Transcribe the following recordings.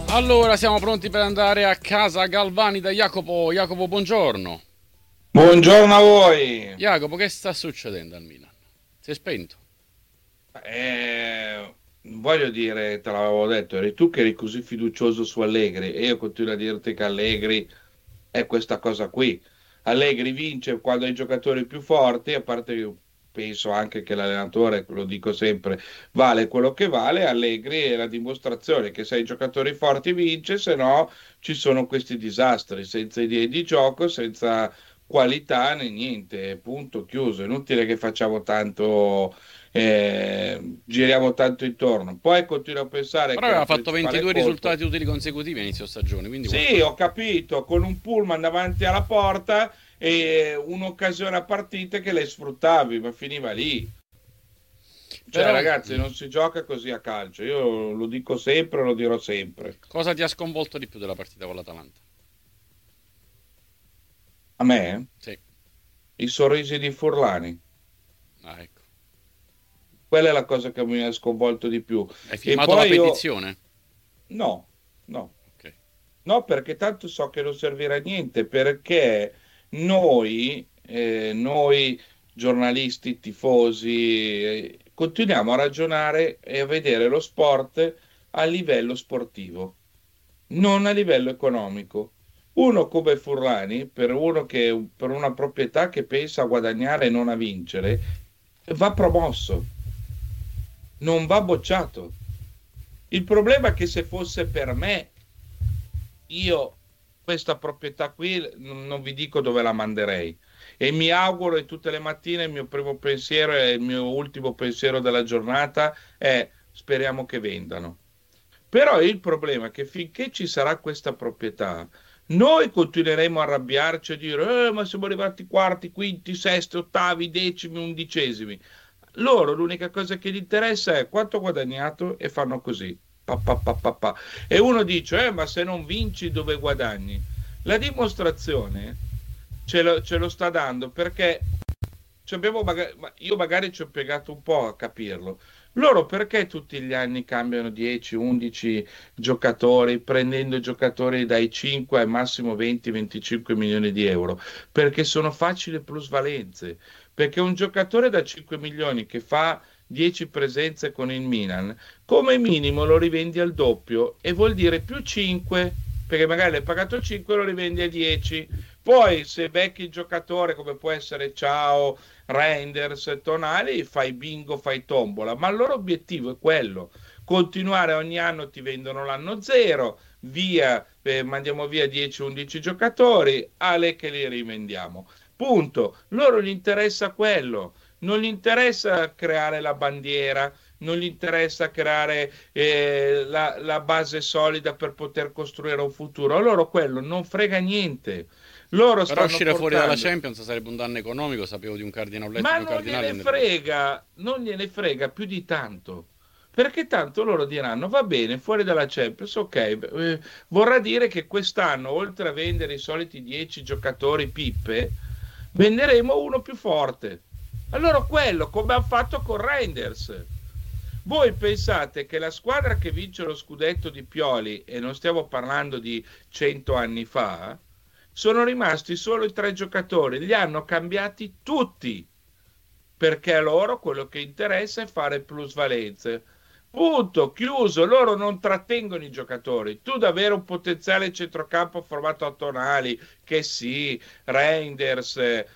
Allora, siamo pronti per andare a casa Galvani da Jacopo. Jacopo, buongiorno. Buongiorno a voi. Jacopo, che sta succedendo al Milan? Si è spento? Voglio dire, te l'avevo detto, eri tu che eri così fiducioso su Allegri e io continuo a dirti che Allegri è questa cosa qui. Allegri vince quando ha i giocatori più forti, a parte che io penso anche che l'allenatore, lo dico sempre, vale quello che vale. Allegri è la dimostrazione che se hai i giocatori forti vince, se no ci sono questi disastri, senza idee di gioco, senza qualità né niente, punto, chiuso. Inutile che facciamo tanto, giriamo tanto intorno. Poi continuo a pensare Però che la aveva fatto principale 22 colpa. risultati utili consecutivi a inizio stagione, quindi Sì, qualcosa. ho capito, con un pullman davanti alla porta e un'occasione a partita che le sfruttavi, ma finiva lì. Cioè, Però ragazzi, non si gioca così a calcio. Io lo dico sempre, lo dirò sempre. cosa ti ha sconvolto di più della partita con l'Atalanta? A me, Sì, i sorrisi di Furlani, ah, ecco. quella è la cosa che mi ha sconvolto di più. Hai E firmato la poi io, petizione? no, no. Ok. No, perché tanto so che non servirà a niente, perché noi giornalisti, tifosi, continuiamo a ragionare e a vedere lo sport a livello sportivo, non a livello economico. Uno come Furlani, per una proprietà che pensa a guadagnare e non a vincere, va promosso, non va bocciato. Il problema è che se fosse per me, io questa proprietà qui non vi dico dove la manderei e mi auguro e tutte le mattine il mio primo pensiero e il mio ultimo pensiero della giornata è speriamo che vendano. Però il problema è che finché ci sarà questa proprietà, noi continueremo a arrabbiarci e dire ma siamo arrivati quarti, quinti, sesti, ottavi, decimi, undicesimi. Loro l'unica cosa che gli interessa è quanto ho guadagnato e fanno così. Pa, pa, pa, pa, pa. E uno dice, ma se non vinci dove guadagni? La dimostrazione ce lo sta dando perché io magari ci ho piegato un po' a capirlo. Loro perché tutti gli anni cambiano 10, 11 giocatori, prendendo giocatori dai 5 al massimo 20-25 milioni di euro? Perché sono facili plusvalenze. Perché un giocatore da 5 milioni che fa 10 presenze con il Milan, come minimo lo rivendi al doppio e vuol dire più 5, perché magari l'hai pagato 5 e lo rivendi a 10. Poi se becchi il giocatore come può essere Ciao, Reinders, Tonali, fai bingo, fai tombola, ma il loro obiettivo è quello. Continuare ogni anno ti vendono l'anno zero, via, mandiamo via 10-11 giocatori, ale che li rivendiamo. Punto. Loro gli interessa quello, non gli interessa creare la bandiera, non gli interessa creare la base solida per poter costruire un futuro. A loro quello non frega niente. Loro Però stanno uscire fuori dalla portando, Champions sarebbe un danno economico, sapevo di un cardine, ho letto ma di un cardinale e ne... non gliene frega più di tanto. Perché tanto loro diranno, va bene, fuori dalla Champions, ok, vorrà dire che quest'anno, oltre a vendere i soliti 10 giocatori pippe, venderemo uno più forte. Allora quello, come hanno fatto con Reinders. Voi pensate che la squadra che vince lo scudetto di Pioli, e non stiamo parlando di 100 anni fa, sono rimasti solo i tre giocatori, li hanno cambiati tutti perché a loro quello che interessa è fare plusvalenze. Punto, chiuso, loro non trattengono i giocatori. Tu davvero un potenziale centrocampo formato a Tonali, che sì, Reinders,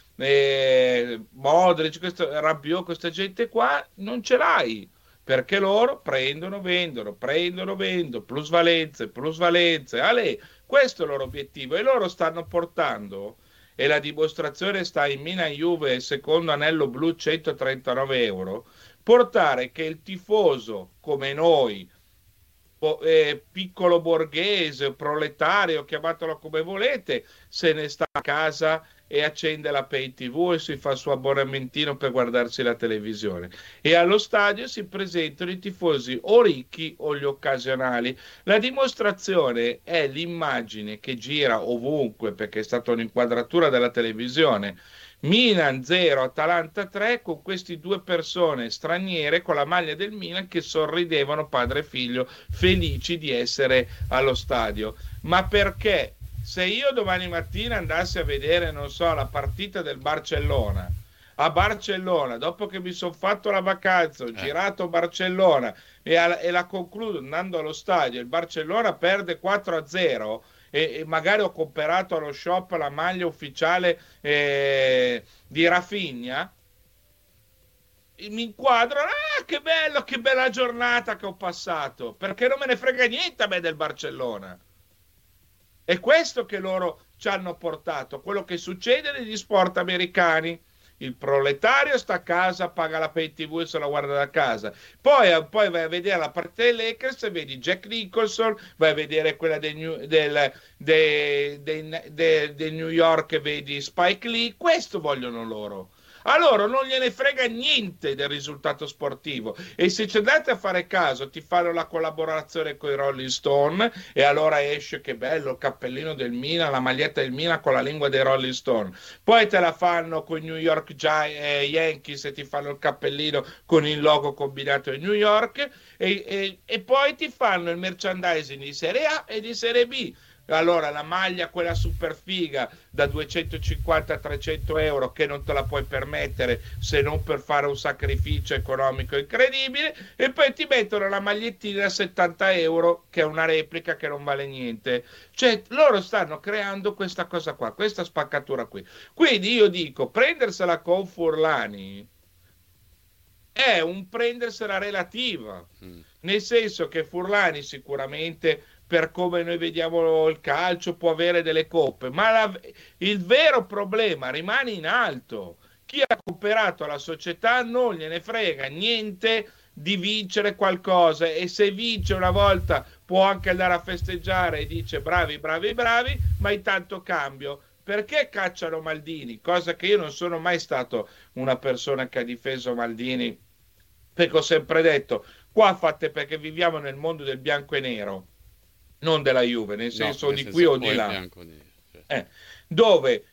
Modric, Rabiot, questa gente qua, non ce l'hai. Perché loro prendono, vendono, plusvalenze, plusvalenze. Ale, questo è il loro obiettivo e loro stanno portando e la dimostrazione sta in Milan Juve, secondo anello blu 139 euro, portare che il tifoso come noi, piccolo borghese, proletario, chiamatelo come volete, se ne sta a casa e accende la Pay TV e si fa il suo abbonamentino per guardarsi la televisione. E allo stadio si presentano i tifosi o ricchi o gli occasionali. La dimostrazione è l'immagine che gira ovunque, perché è stata un'inquadratura della televisione. Milan 0, Atalanta 3, con queste due persone straniere con la maglia del Milan che sorridevano padre e figlio, felici di essere allo stadio. Ma perché? Se io domani mattina andassi a vedere, non so, la partita del Barcellona, a Barcellona, dopo che mi sono fatto la vacanza, ho girato Barcellona e la concludo andando allo stadio, il Barcellona perde 4-0 e magari ho comprato allo shop la maglia ufficiale di Rafinha, e mi inquadro, che bello, che bella giornata che ho passato, perché non me ne frega niente a me del Barcellona. È questo che loro ci hanno portato, quello che succede negli sport americani. Il proletario sta a casa, paga la pay TV e se la guarda da casa. Poi vai a vedere la partita dei Lakers e vedi Jack Nicholson, vai a vedere quella del New York e vedi Spike Lee. Questo vogliono loro. A loro non gliene frega niente del risultato sportivo e se ci andate a fare caso ti fanno la collaborazione con i Rolling Stone e allora esce che bello il cappellino del Milan, la maglietta del Milan con la lingua dei Rolling Stone, poi te la fanno con i New York Yankees e ti fanno il cappellino con il logo combinato di New York e poi ti fanno il merchandising di Serie A e di Serie B. Allora la maglia, quella super figa da 250-300 euro che non te la puoi permettere se non per fare un sacrificio economico incredibile, e poi ti mettono la magliettina da 70 euro che è una replica che non vale niente. Cioè loro stanno creando questa cosa qua, questa spaccatura qui. Quindi io dico, prendersela con Furlani è un prendersela relativa, nel senso che Furlani sicuramente per come noi vediamo il calcio può avere delle coppe, ma il vero problema rimane in alto. Chi ha cooperato alla società non gliene frega niente di vincere qualcosa e se vince una volta può anche andare a festeggiare e dice bravi, bravi, bravi, ma intanto cambio. Perché cacciano Maldini? Cosa che io non sono mai stato una persona che ha difeso Maldini, perché ho sempre detto, qua fate perché viviamo nel mondo del bianco e nero, non della Juve, nel No, senso nel di qui senso o o di è là, bianco o nero. Cioè. dove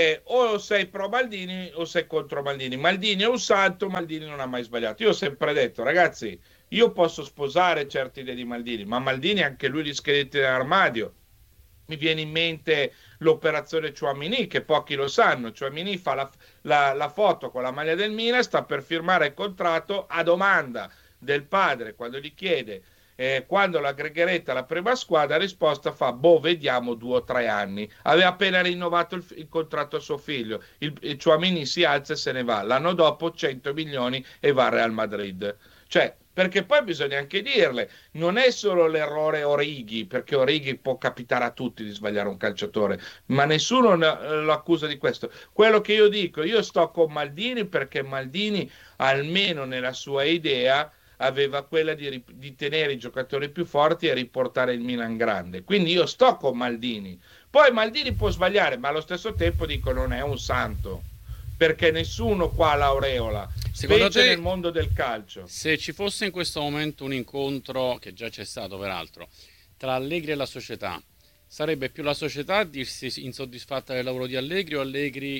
o sei pro Maldini o sei contro Maldini. Maldini è un santo, Maldini non ha mai sbagliato. Io ho sempre detto, ragazzi, io posso sposare certe idee di Maldini, ma Maldini anche lui li scheletri nell'armadio. Mi viene in mente l'operazione Chouamini, che pochi lo sanno. Chouamini fa la foto con la maglia del Milan, sta per firmare il contratto a domanda del padre quando gli chiede quando l'aggregherete alla prima squadra, risposta fa, boh, vediamo 2 o 3 anni. Aveva appena rinnovato il contratto a suo figlio. Il Chouamini si alza e se ne va. L'anno dopo 100 milioni e va al Real Madrid. Cioè, perché poi bisogna anche dirle, non è solo l'errore Orighi, perché Orighi può capitare a tutti di sbagliare un calciatore, ma nessuno lo accusa di questo. Quello che io dico, io sto con Maldini perché Maldini, almeno nella sua idea, aveva quella di tenere i giocatori più forti e riportare il Milan grande. Quindi io sto con Maldini. Poi Maldini può sbagliare, ma allo stesso tempo dico non è un santo, perché nessuno qua ha l'aureola, Secondo specie nel te, mondo del calcio. se ci fosse in questo momento un incontro, che già c'è stato peraltro, tra Allegri e la società, sarebbe più la società a dirsi insoddisfatta del lavoro di Allegri o Allegri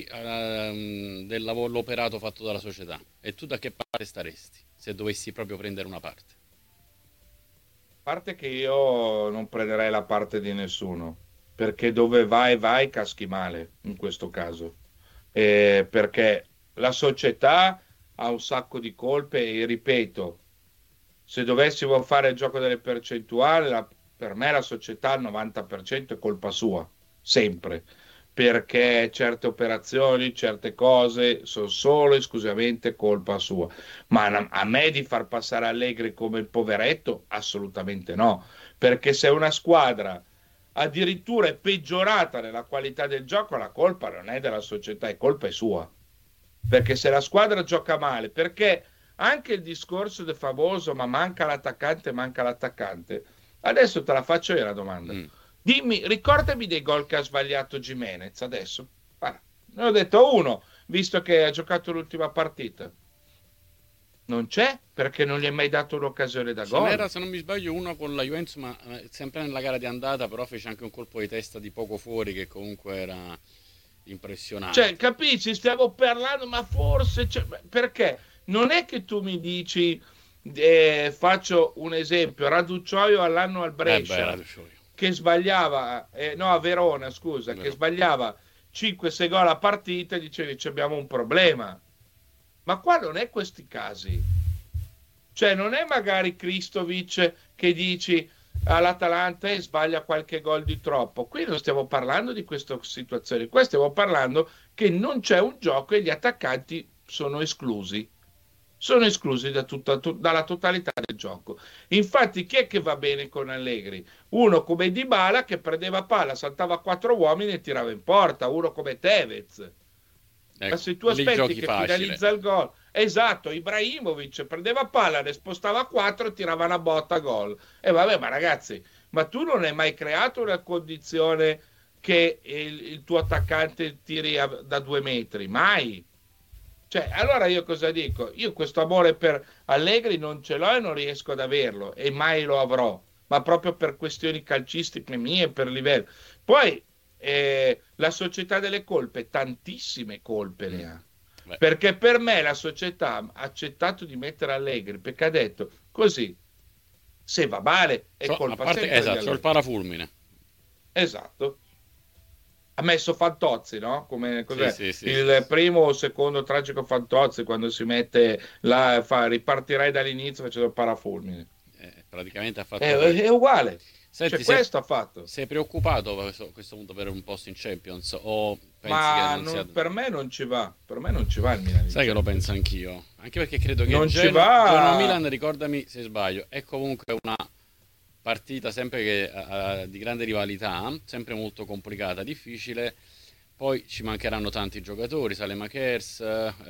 del lavoro, l'operato fatto dalla società? E tu da che parte staresti, se dovessi proprio prendere una parte? A parte che io non prenderei la parte di nessuno, perché dove vai, vai, caschi male in questo caso. Perché la società ha un sacco di colpe e ripeto, se dovessimo fare il gioco delle percentuali, per me la società al 90% è colpa sua, sempre, perché certe operazioni, certe cose sono solo e esclusivamente colpa sua. Ma a me di far passare Allegri come il poveretto, assolutamente no, perché se una squadra addirittura è peggiorata nella qualità del gioco, la colpa non è della società, è colpa è sua. Perché se la squadra gioca male, perché anche il discorso del famoso ma manca l'attaccante. Adesso te la faccio io la domanda. Mm. Dimmi, ricordami dei gol che ha sbagliato Gimenez adesso. Guarda, ne ho detto uno, visto che ha giocato l'ultima partita. Non c'è perché non gli è mai dato un'occasione da Ce n'era, gol. se non mi sbaglio, uno con la Juventus, ma sempre nella gara di andata, però fece anche un colpo di testa di poco fuori, che comunque era impressionante. Cioè, capisci? Stiamo parlando, ma forse, cioè, perché non è che tu mi dici, faccio un esempio, Raducioio all'anno al Beh, Brescia, la io. che sbagliava, no, a Verona, scusa, che Vero. sbagliava 5-6 gol a partita e dicevi, abbiamo un problema. Ma qua non è questi casi. Cioè, non è magari Kristovic che dici all'Atalanta e sbaglia qualche gol di troppo. Qui non stiamo parlando di questa situazione, qua stiamo parlando che non c'è un gioco e gli attaccanti sono esclusi. Sono esclusi dalla totalità del gioco. Infatti, chi è che va bene con Allegri? Uno come Dybala che prendeva palla, saltava a quattro uomini e tirava in porta. Uno come Tevez. Ma Ecco, se tu lì aspetti giochi che facile. finalizza il gol, esatto, Ibrahimovic prendeva palla, ne spostava a 4 e tirava una botta a gol. E vabbè, ma ragazzi, ma tu non hai mai creato una condizione che il tuo attaccante tiri da 2 metri? Mai. Cioè, allora io cosa dico? Io questo amore per Allegri non ce l'ho e non riesco ad averlo e mai lo avrò, ma proprio per questioni calcistiche mie, per livello. Poi la società delle colpe, tantissime colpe ne Mm. ha. Beh, Perché per me la società ha accettato di mettere Allegri perché ha detto così, se va male è a colpa parte, sempre di esatto, c'ho il Allegri. parafulmine. Esatto. Ha messo Fantozzi, no? Come Sì, cos'è? sì, sì, sì, Il sì. primo o secondo tragico Fantozzi quando si mette là, ripartirei dall'inizio facendo parafulmine. Praticamente ha È, fatto quello. è uguale. Senti, Cioè, questo ha fatto. sei preoccupato a questo punto per un posto in Champions o pensi che Ma non sia... per me non ci va. Per me non ci va il Milan in Sai che lo penso Champions. anch'io, anche perché credo che Non ci va. Genoa-Milan, ricordami se sbaglio, è comunque una partita sempre che, di grande rivalità, sempre molto complicata, difficile. Poi ci mancheranno tanti giocatori, Saelemaekers,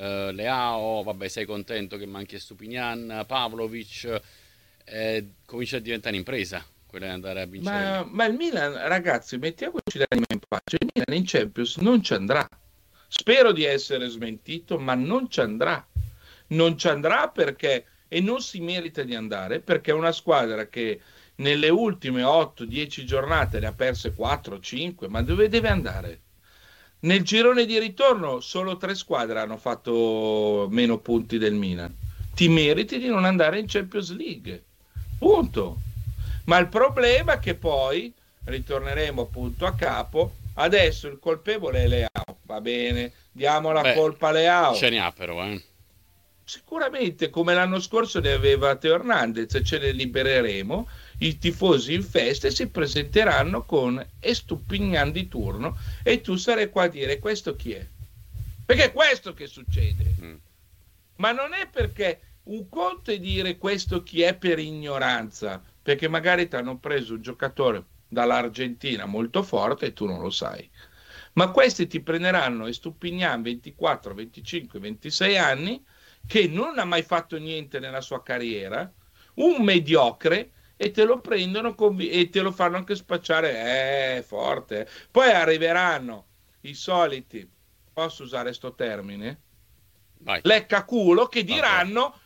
Leao, vabbè, sei contento che manchi Stupinian, Pavlovic, comincia a diventare un'impresa quella di andare a vincere lì. Ma il Milan, ragazzi, mettiamoci l'anima in pace. Il Milan in Champions non ci andrà. Spero di essere smentito, ma non ci andrà. Non ci andrà perché, e non si merita di andare, perché è una squadra che nelle ultime 8-10 giornate ne ha perse 4-5, ma dove deve andare? Nel girone di ritorno solo 3 squadre hanno fatto meno punti del Milan. Ti meriti di non andare in Champions League. Punto. Ma il problema è che poi ritorneremo appunto a capo. Adesso il colpevole è Leao, va bene, diamo la Beh, colpa a Leao. ce ne ha però, eh. Sicuramente, come l'anno scorso ne aveva Teo Hernandez, ce ne libereremo. I tifosi in festa e si presenteranno con Estupignan di turno e tu sarai qua a dire questo chi è? Perché è questo che succede. Mm. Ma non è perché un conto è dire questo chi è per ignoranza, perché magari ti hanno preso un giocatore dall'Argentina molto forte e tu non lo sai. Ma questi ti prenderanno Estupignan 24, 25, 26 anni che non ha mai fatto niente nella sua carriera, un mediocre e te lo prendono e te lo fanno anche spacciare, forte. Poi arriveranno i soliti, posso usare sto termine? Vai, Leccaculo che vabbè. diranno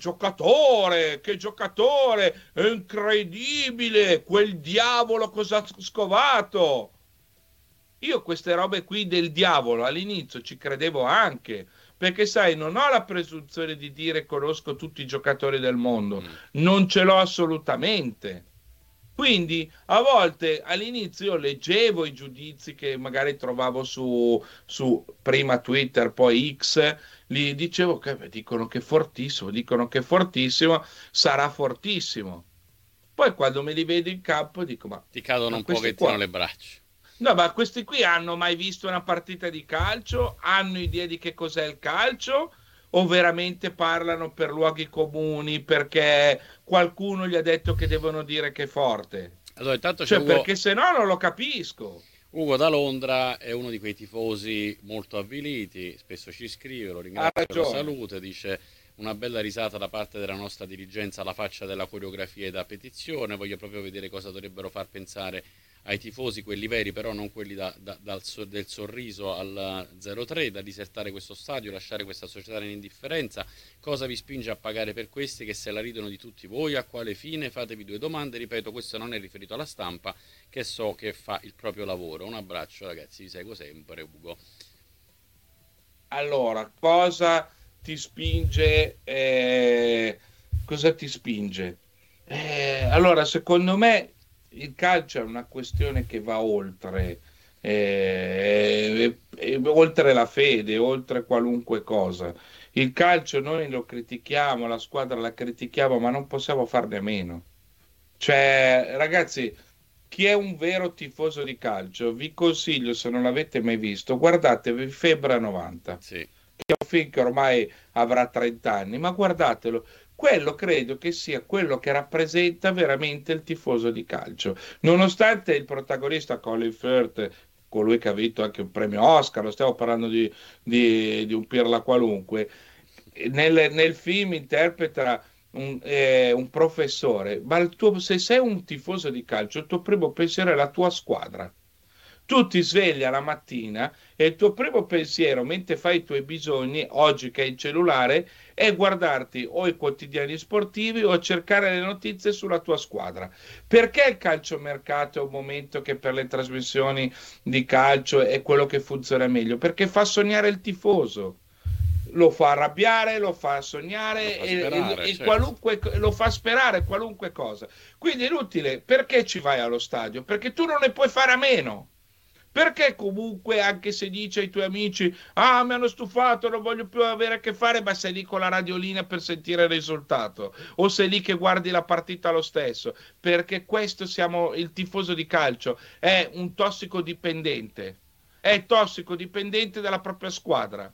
che giocatore, è incredibile, quel diavolo cosa ha scovato. Io queste robe qui del diavolo all'inizio ci credevo anche, perché sai, non ho la presunzione di dire conosco tutti i giocatori del mondo, Mm. non ce l'ho assolutamente. Quindi a volte all'inizio io leggevo i giudizi che magari trovavo su prima Twitter, poi X, li dicevo che dicono che è fortissimo, sarà fortissimo. Poi quando me li vedo in campo dico, Ti cadono ma un questi pochettino qua, le braccia. no, ma questi qui hanno mai visto una partita di calcio? Hanno idea di che cos'è il calcio? O veramente parlano per luoghi comuni perché qualcuno gli ha detto che devono dire che è forte? Allora, intanto c'è Cioè, perché se no non lo capisco. Ugo da Londra, è uno di quei tifosi molto avviliti, spesso ci scrive, lo Ha ringrazio, lo ragione. salute, dice una bella risata da parte della nostra dirigenza alla faccia della coreografia e da petizione, voglio proprio vedere cosa dovrebbero far pensare ai tifosi, quelli veri, però non quelli del sorriso al 0-3, da disertare questo stadio, lasciare questa società in indifferenza. Cosa vi spinge a pagare per questi che se la ridono di tutti voi? A quale fine? Fatevi due domande. Ripeto, questo non è riferito alla stampa, che so che fa il proprio lavoro. Un abbraccio ragazzi, vi seguo sempre, Ugo. Allora, cosa ti spinge? Cosa ti spinge? Allora, secondo me il calcio è una questione che va oltre, oltre la fede, oltre qualunque cosa. Il calcio noi lo critichiamo, la squadra la critichiamo, ma non possiamo farne a meno. Cioè, ragazzi, chi è un vero tifoso di calcio, vi consiglio, se non l'avete mai visto, guardatevi Febbre 90, Sì. che è un film che ormai avrà 30 anni, ma guardatelo. Quello credo che sia quello che rappresenta veramente il tifoso di calcio. Nonostante il protagonista Colin Firth, colui che ha vinto anche un premio Oscar, lo stiamo parlando di un pirla qualunque, nel film interpreta un professore, ma se sei un tifoso di calcio, il tuo primo pensiero è la tua squadra. Tu ti svegli la mattina e il tuo primo pensiero, mentre fai i tuoi bisogni, oggi che hai il cellulare, è guardarti o i quotidiani sportivi o cercare le notizie sulla tua squadra. Perché il calciomercato è un momento che per le trasmissioni di calcio è quello che funziona meglio? Perché fa sognare il tifoso, lo fa arrabbiare, lo fa Lo sognare fa sperare, e certo. qualunque, lo fa sperare qualunque cosa. Quindi è inutile. Perché ci vai allo stadio? Perché tu non ne puoi fare a meno. Perché comunque, anche se dici ai tuoi amici, ah, mi hanno stufato, non voglio più avere a che fare, ma sei lì con la radiolina per sentire il risultato, o sei lì che guardi la partita lo stesso, perché questo siamo, il tifoso di calcio è un tossicodipendente, è tossicodipendente della propria squadra.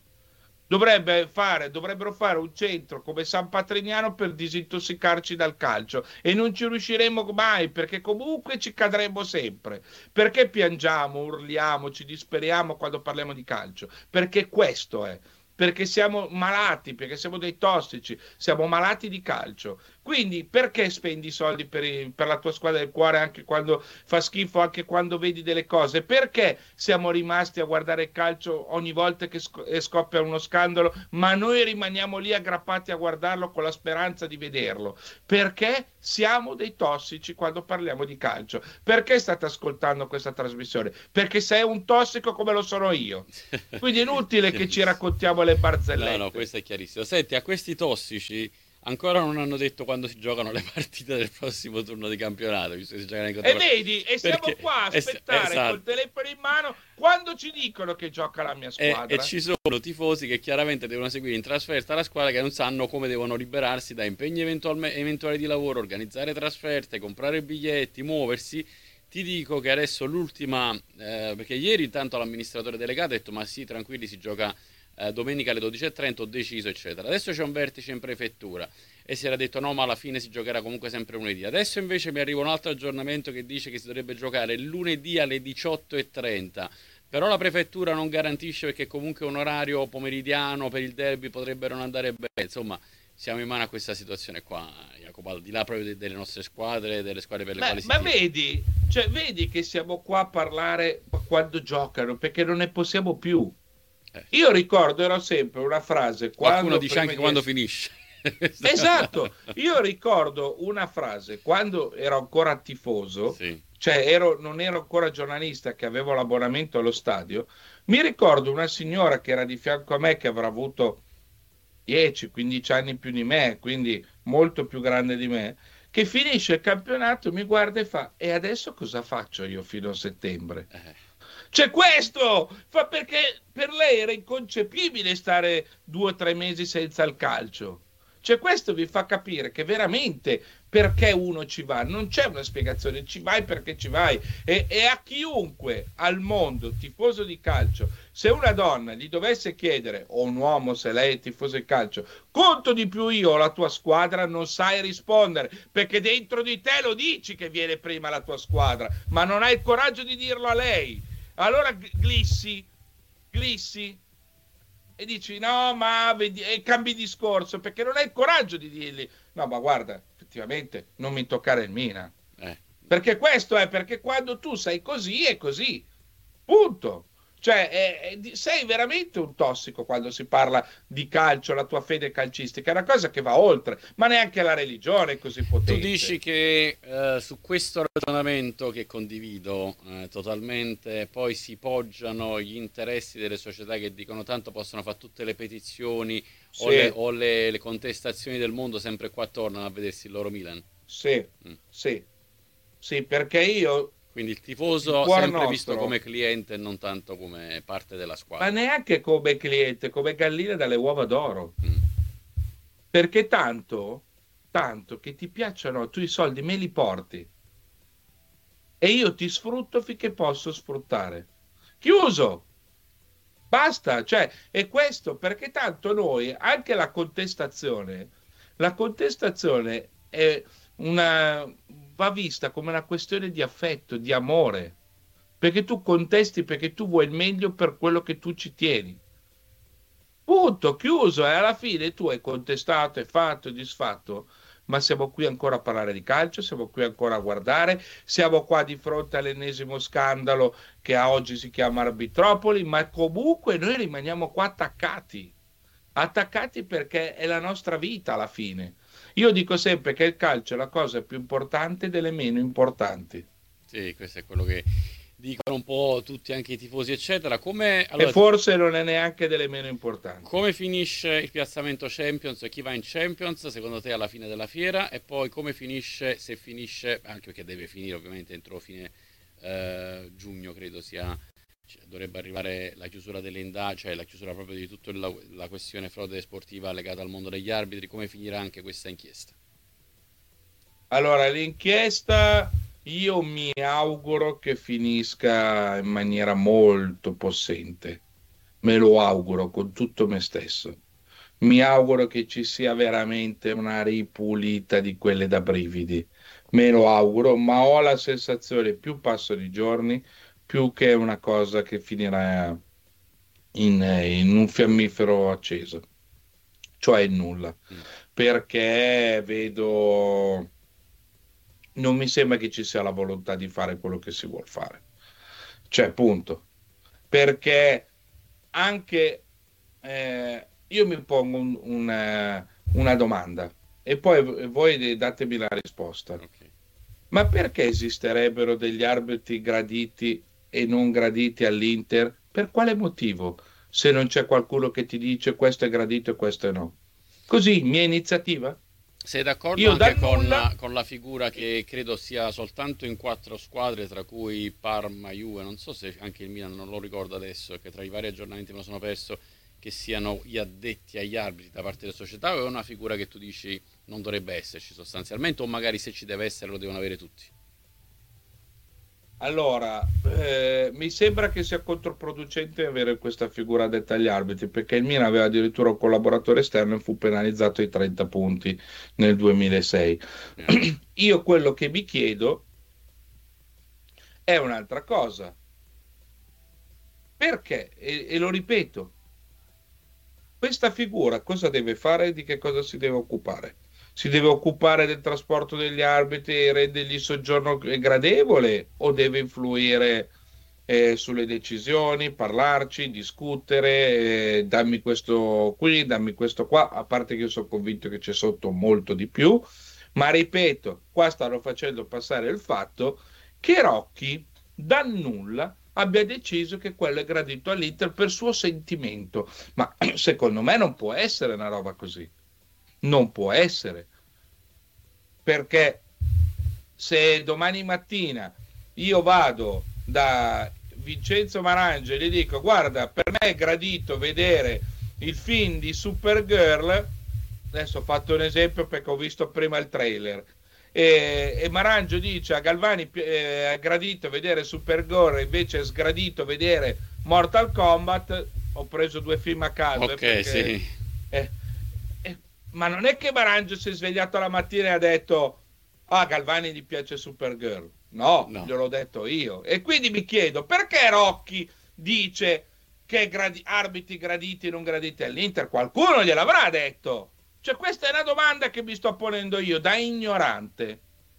Dovrebbero fare un centro come San Patrignano per disintossicarci dal calcio e non ci riusciremo mai perché comunque ci cadremo sempre. Perché piangiamo, urliamo, ci disperiamo quando parliamo di calcio? Perché questo è. Perché siamo malati, perché siamo dei tossici, siamo malati di calcio. Quindi perché spendi i soldi per la tua squadra del cuore anche quando fa schifo, anche quando vedi delle cose? Perché siamo rimasti a guardare il calcio ogni volta che scoppia uno scandalo, ma noi rimaniamo lì aggrappati a guardarlo con la speranza di vederlo? Perché siamo dei tossici quando parliamo di calcio. Perché state ascoltando questa trasmissione? Perché sei un tossico come lo sono io. Quindi è inutile che ci Chiarissimo. raccontiamo le No, no, barzellette. questo è chiarissimo. Senti, a questi tossici ancora non hanno detto quando si giocano le partite del prossimo turno di campionato, visto che si giocano in E contropartita. vedi, e siamo Perché, qua a aspettare col esatto. telefono in mano quando ci dicono che gioca la mia E squadra. ci sono tifosi che chiaramente devono seguire in trasferta la squadra, che non sanno come devono liberarsi da impegni eventuali di lavoro, organizzare trasferte, comprare biglietti, muoversi. Ti dico che adesso l'ultima, perché ieri intanto l'amministratore delegato ha detto ma sì, tranquilli, si gioca domenica alle 12:30, ho deciso, eccetera. Adesso c'è un vertice in prefettura e si era detto no, ma alla fine si giocherà comunque sempre lunedì. Adesso invece mi arriva un altro aggiornamento che dice che si dovrebbe giocare lunedì alle 18:30. Però la prefettura non garantisce perché comunque un orario pomeridiano per il derby potrebbe non andare bene. Insomma, siamo in mano a questa situazione qua, Jacopo, al di là proprio delle nostre squadre, delle squadre per le quali si Ma tifa. vedi, cioè, vedi che siamo qua a parlare quando giocano, perché non ne possiamo più. Eh, Io ricordo, era sempre una frase, Qualcuno quando dice prima anche di quando essere... finisce. Esatto, io ricordo una frase, quando ero ancora tifoso, Sì. cioè non ero ancora giornalista, che avevo l'abbonamento allo stadio, mi ricordo una signora che era di fianco a me, che avrà avuto 10-15 anni più di me, quindi molto più grande di me, che finisce il campionato, mi guarda e fa, e adesso cosa faccio io fino a settembre? Eh, C'è questo! Fa perché per lei era inconcepibile stare 2 o 3 mesi senza il calcio. Cioè, questo vi fa capire che veramente perché uno ci va, non c'è una spiegazione, ci vai perché ci vai. E a chiunque al mondo tifoso di calcio, se una donna gli dovesse chiedere, o un uomo se lei è tifoso di calcio, conto di più io o la tua squadra, non sai rispondere, perché dentro di te lo dici che viene prima la tua squadra, ma non hai il coraggio di dirlo a lei. Allora glissi e dici no, ma vedi, e cambi discorso perché non hai il coraggio di dirgli no, ma guarda, effettivamente non mi toccare il Mina. eh, Perché questo è, perché quando tu sei così è così, punto. Cioè, sei veramente un tossico quando si parla di calcio, la tua fede calcistica, è una cosa che va oltre, ma neanche la religione è così Tu dici potente. che su questo ragionamento, che condivido totalmente, poi si poggiano gli interessi delle società che dicono tanto possono fare tutte le petizioni o Sì, le contestazioni del mondo, sempre qua tornano a vedersi il loro Milan. sì, Mm. sì, sì, perché io, Quindi il il tifoso cuor sempre visto come nostro, cliente e non tanto come parte della ma squadra. neanche come cliente, come galline dalle uova d'oro. Mm. Perché tanto che ti piacciono, tu i soldi me li porti e io ti sfrutto finché posso sfruttare. Chiuso, basta, cioè, è questo, perché tanto noi, anche la contestazione è una, va vista come una questione di affetto, di amore, perché tu contesti perché tu vuoi il meglio per quello che tu ci tieni. Punto, chiuso, e alla fine tu hai contestato, hai fatto, hai disfatto, ma siamo qui ancora a parlare di calcio, siamo qui ancora a guardare, siamo qua di fronte all'ennesimo scandalo che a oggi si chiama Arbitropoli, ma comunque noi rimaniamo qua attaccati, attaccati perché è la nostra vita alla fine. Io dico sempre che il calcio è la cosa più importante delle meno importanti. Sì, questo è quello che dicono un po' tutti, anche i tifosi, eccetera. E Allora, forse non è neanche delle meno importanti. come finisce il piazzamento Champions e chi va in Champions secondo te alla fine della fiera? E poi come finisce, se finisce, anche perché deve finire ovviamente entro fine giugno, credo sia, cioè, dovrebbe arrivare la chiusura delle indagini, cioè la chiusura proprio di tutta la questione frode sportiva legata al mondo degli arbitri, come finirà anche questa inchiesta? Allora, l'inchiesta io mi auguro che finisca in maniera molto possente. Me lo auguro con tutto me stesso. Mi auguro che ci sia veramente una ripulita di quelle da brividi. Me lo auguro, ma ho la sensazione, più passano i giorni, più che è una cosa che finirà in un fiammifero acceso, cioè in nulla, Mm. perché vedo non mi sembra che ci sia la volontà di fare quello che si vuole fare. Cioè, punto. Perché anche io mi pongo una domanda e poi voi datemi la risposta. Ok. Ma perché esisterebbero degli arbitri graditi e non graditi all'Inter? Per quale motivo? Se non c'è qualcuno che ti dice questo è gradito e questo è no. Così, mia iniziativa? Sei d'accordo Io anche dal nulla. con la figura che credo sia soltanto in quattro squadre, tra cui Parma, Juve, non so se anche il Milan, non lo ricordo adesso, che tra i vari aggiornamenti me lo sono perso, che siano gli addetti agli arbitri da parte delle società, o è una figura che tu dici non dovrebbe esserci sostanzialmente, o magari se ci deve essere lo devono avere tutti? Allora, mi sembra che sia controproducente avere questa figura detta agli arbitri, perché il Milan aveva addirittura un collaboratore esterno e fu penalizzato ai 30 punti nel 2006. Eh, Io quello che mi chiedo è un'altra cosa. Perché? E lo ripeto, questa figura cosa deve fare e di che cosa si deve occupare? Si deve occupare del trasporto degli arbitri e rendergli il soggiorno gradevole o deve influire sulle decisioni, parlarci, discutere, dammi questo qui, dammi questo qua, a parte che io sono convinto che c'è sotto molto di più, ma ripeto, qua stanno facendo passare il fatto che Rocchi dal nulla abbia deciso che quello è gradito all'Inter per suo sentimento, ma secondo me non può essere una roba così, non può essere, perché se domani mattina io vado da Vincenzo Marange e gli dico guarda, per me è gradito vedere il film di Supergirl, adesso ho fatto un esempio perché ho visto prima il trailer, e Marangio dice a Galvani è gradito vedere Supergirl, invece è sgradito vedere Mortal Kombat, ho preso due film a caso ok, perché sì. eh, ma non è che Marangio si è svegliato la mattina e ha detto a Galvani gli piace Supergirl. No, No. gliel'ho detto io. E quindi mi chiedo perché Rocchi dice che arbitri graditi e non graditi all'Inter? Qualcuno gliel'avrà detto. Cioè, questa è una domanda che mi sto ponendo io da ignorante.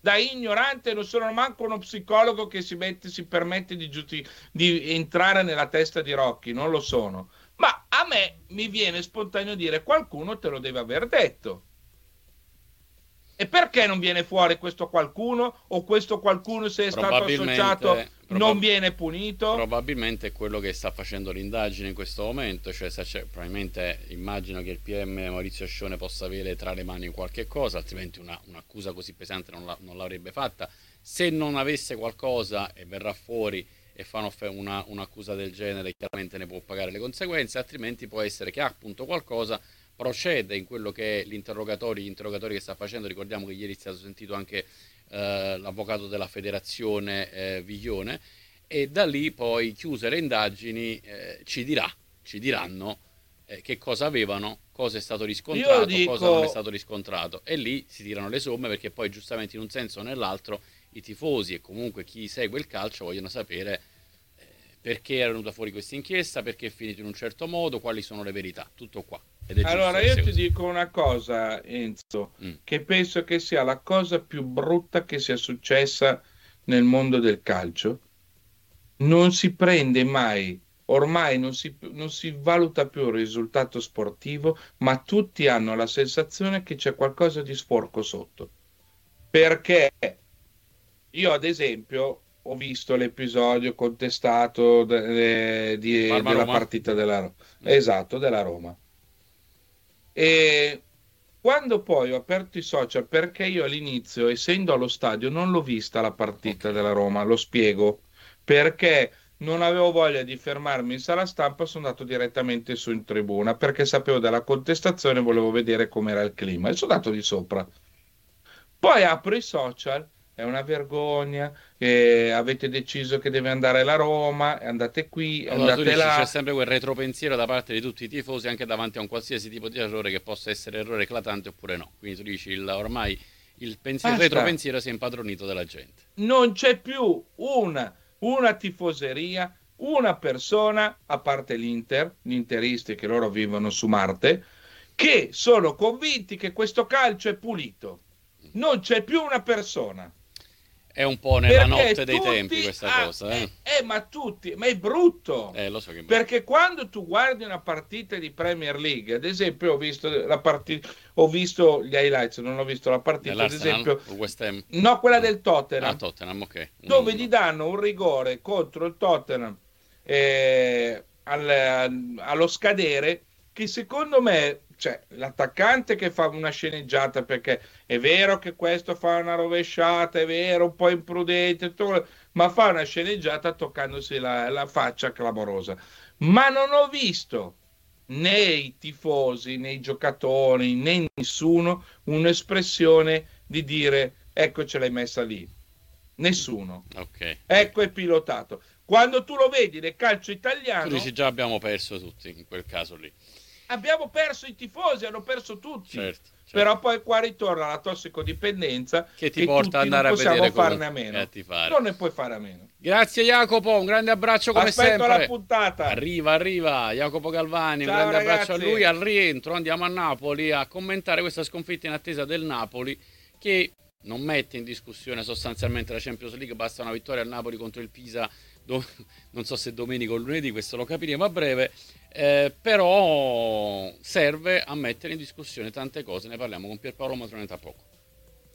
da ignorante, non sono manco uno psicologo che si permette di entrare nella testa di Rocchi, non lo sono. Ma a me mi viene spontaneo dire qualcuno te lo deve aver detto. E perché non viene fuori questo qualcuno? O questo qualcuno, se è stato associato, non viene punito? Probabilmente è quello che sta facendo l'indagine in questo momento, cioè probabilmente immagino che il PM Maurizio Scione possa avere tra le mani qualche cosa, altrimenti un'accusa così pesante non l'avrebbe fatta. Se non avesse qualcosa e verrà fuori e fa un'accusa del genere, chiaramente ne può pagare le conseguenze, altrimenti può essere che ha appunto qualcosa, procede in quello che è gli interrogatori che sta facendo. Ricordiamo che ieri è stato sentito anche l'avvocato della federazione Viglione, e da lì poi, chiuse le indagini, ci diranno che cosa avevano, cosa è stato riscontrato, cosa non è stato riscontrato, e lì si tirano le somme, perché poi giustamente in un senso o nell'altro i tifosi e comunque chi segue il calcio vogliono sapere perché è venuta fuori questa inchiesta, perché è finito in un certo modo, quali sono le verità, tutto qua. Allora io ti dico una cosa, Enzo, che penso che sia la cosa più brutta che sia successa nel mondo del calcio. Non si prende mai, ormai non si valuta più il risultato sportivo, ma tutti hanno la sensazione che c'è qualcosa di sporco sotto. Perché io, ad esempio, ho visto l'episodio contestato della partita della Roma. Esatto, della Roma. E quando poi ho aperto i social, perché io all'inizio, essendo allo stadio, non l'ho vista la partita della Roma, lo spiego, perché non avevo voglia di fermarmi in sala stampa, sono andato direttamente su in tribuna, perché sapevo della contestazione e volevo vedere com'era il clima, e sono andato di sopra. Poi apro i social, è una vergogna, avete deciso che deve andare la Roma, andate qui, allora, andate là. C'è sempre quel retropensiero da parte di tutti i tifosi, anche davanti a un qualsiasi tipo di errore, che possa essere errore eclatante oppure no. Quindi tu dici, ormai il retropensiero si è impadronito della gente. Non c'è più una tifoseria, una persona, a parte l'Inter, gli interisti che loro vivono su Marte, che sono convinti che questo calcio è pulito. Non c'è più una persona. È un po' nella notte dei tempi questa cosa, ma è brutto. Lo so che perché quando tu guardi una partita di Premier League, ad esempio, ho visto la partita, ho visto gli highlights, non ho visto la partita, ad esempio, West Ham? No, quella del Tottenham. Tottenham, ok. Dove gli danno un rigore contro il Tottenham allo scadere, che secondo me, cioè, l'attaccante che fa una sceneggiata, perché è vero che questo fa una rovesciata, è vero, un po' imprudente, ma fa una sceneggiata toccandosi la faccia clamorosa. Ma non ho visto né i tifosi, né i giocatori, né nessuno un'espressione di dire ecco, ce l'hai messa lì. Nessuno. Okay. Ecco, è pilotato. Quando tu lo vedi nel calcio italiano, tu dici già abbiamo perso tutti in quel caso lì. Abbiamo perso i tifosi, hanno perso tutti. Certo. Però poi qua ritorna la tossicodipendenza che ti porta ad andare a vedere farne a meno. Non ne puoi fare a meno. Grazie Jacopo, un grande abbraccio come sempre. Aspetto la puntata. Arriva Jacopo Galvani. Ciao, un grande ragazzi. Abbraccio a lui. Al rientro andiamo a Napoli a commentare questa sconfitta in attesa del Napoli, che non mette in discussione sostanzialmente la Champions League. Basta una vittoria al Napoli contro il Pisa, non so se domenica o lunedì, questo lo capiremo a breve, però serve a mettere in discussione tante cose. Ne parliamo con Pierpaolo Matrone tra poco.